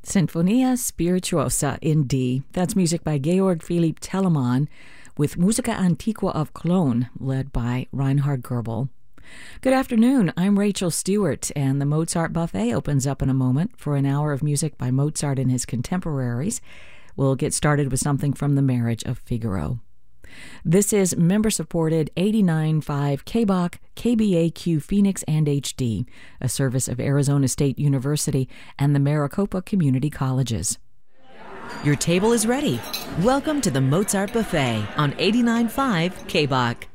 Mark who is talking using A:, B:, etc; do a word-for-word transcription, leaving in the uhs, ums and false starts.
A: Sinfonia Spirituosa in D. That's music by Georg Philipp Telemann with Musica Antiqua of Cologne, led by Reinhard Goebel. Good afternoon, I'm Rachel Stewart, and the Mozart Buffet opens up in a moment for an hour of music by Mozart and his contemporaries. We'll get started with something from The Marriage of Figaro. This is member-supported eighty-nine point five K B O C, K B A Q Phoenix and H D, a service of Arizona State University and the Maricopa Community Colleges.
B: Your table is ready. Welcome to the Mozart Buffet on eighty-nine point five K B O C.